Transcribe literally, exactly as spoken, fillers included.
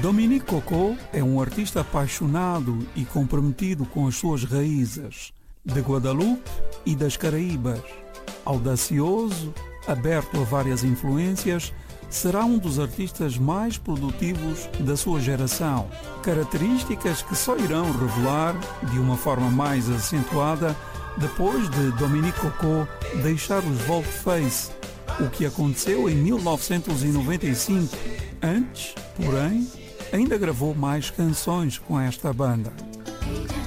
Dominique Cocó é um artista apaixonado e comprometido com as suas raízes, de Guadalupe e das Caraíbas. Audacioso, aberto a várias influências, será um dos artistas mais produtivos da sua geração. Características que só irão revelar de uma forma mais acentuada depois de Dominique Cocó deixar os Volteface, o que aconteceu em mil novecentos e noventa e cinco. Antes, porém, ainda gravou mais canções com esta banda.